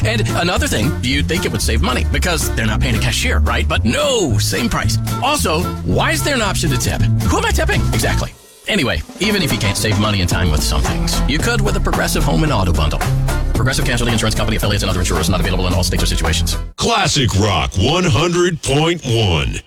And another thing, you'd think it would save money because they're not paying a cashier, right? But no, same price. Also, why is there an option to tip? Who am I tipping? Exactly. Anyway, even if you can't save money and time with some things, you could with a Progressive Home and Auto Bundle. Progressive Casualty Insurance Company, affiliates, and other insurers not available in all states or situations. Classic Rock 100.1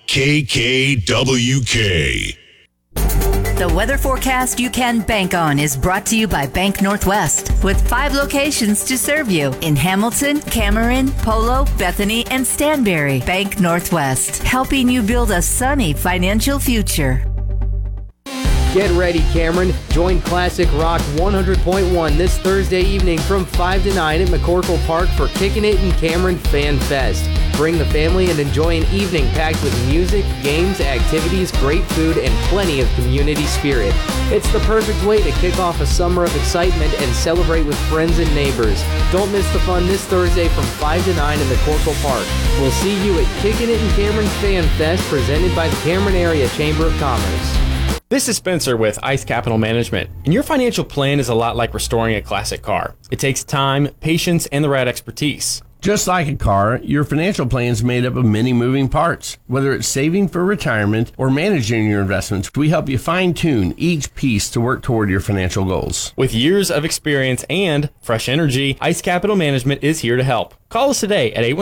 KKWK. The weather forecast you can bank on is brought to you by Bank Northwest, with 5 locations to serve you in Hamilton, Cameron, Polo, Bethany, and Stanberry. Bank Northwest, helping you build a sunny financial future. Get ready, Cameron. Join Classic Rock 100.1 this Thursday evening from 5 to 9 at McCorkle Park for Kickin' It in Cameron Fan Fest. Bring the family and enjoy an evening packed with music, games, activities, great food, and plenty of community spirit. It's the perfect way to kick off a summer of excitement and celebrate with friends and neighbors. Don't miss the fun this Thursday from 5 to 9 in McCorkle Park. We'll see you at Kickin' It in Cameron Fan Fest, presented by the Cameron Area Chamber of Commerce. This is Spencer with Ice Capital Management, and your financial plan is a lot like restoring a classic car. It takes time, patience, and the right expertise. Just like a car, your financial plan is made up of many moving parts. Whether it's saving for retirement or managing your investments, we help you fine-tune each piece to work toward your financial goals. With years of experience and fresh energy, Ice Capital Management is here to help. Call us today at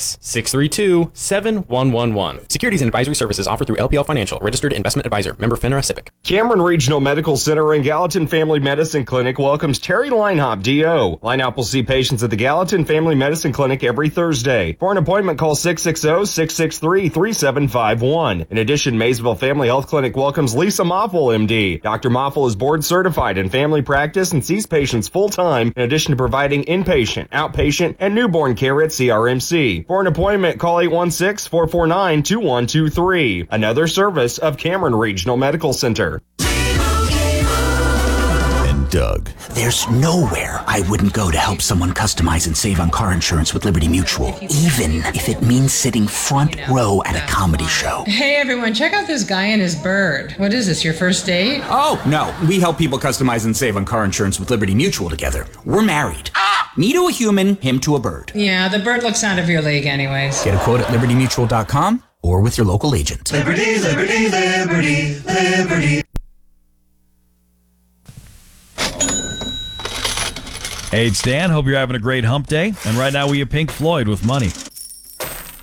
816-632-7111. Securities and advisory services offered through LPL Financial, registered investment advisor, member FINRA SIPC. Cameron Regional Medical Center and Gallatin Family Medicine Clinic welcomes Terry Linehop, DO. Linehop will see patients at the Gallatin Family Medicine Clinic every Thursday. For an appointment, call 660-663-3751. In addition, Maysville Family Health Clinic welcomes Lisa Moffel, MD. Dr. Moffel is board certified in family practice and sees patients full-time, in addition to providing inpatient, outpatient, and newborn care at CRMC. For an appointment, call 816-449-2123. Another service of Cameron Regional Medical Center. Doug. There's nowhere I wouldn't go to help someone customize and save on car insurance with Liberty Mutual, even if it means sitting front row at a comedy show. Hey everyone, check out this guy and his bird. What is this, your first date? Oh, no. We help people customize and save on car insurance with Liberty Mutual together. We're married. Me to a human, him to a bird. Yeah, the bird looks out of your league anyways. Get a quote at libertymutual.com or with your local agent. Liberty, liberty, liberty, liberty. Hey, it's Dan. Hope you're having a great hump day. And right now we have Pink Floyd with Money.